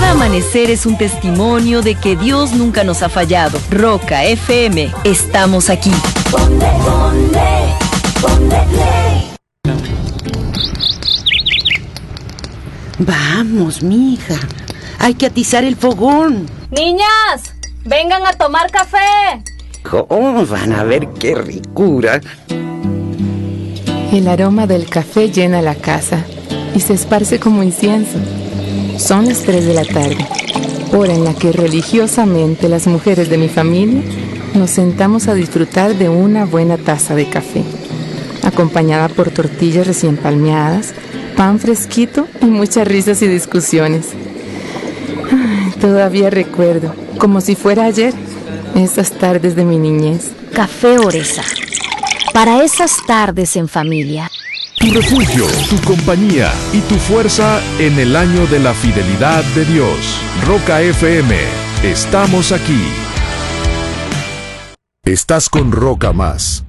Cada amanecer es un testimonio de que Dios nunca nos ha fallado. Roca FM, estamos aquí. Ponle play. Vamos, mija. Hay que atizar el fogón. Niñas, vengan a tomar café. ¿Cómo van a ver qué ricura? El aroma del café llena la casa y se esparce como incienso. Son las 3 de la tarde, hora en la que religiosamente las mujeres de mi familia nos sentamos a disfrutar de una buena taza de café, acompañada por tortillas recién palmeadas, pan fresquito y muchas risas y discusiones. Todavía recuerdo, como si fuera ayer, esas tardes de mi niñez. Café Oresa, para esas tardes en familia. Tu refugio, tu compañía y tu fuerza en el año de la fidelidad de Dios. Roca FM, estamos aquí. Estás con Roca Más.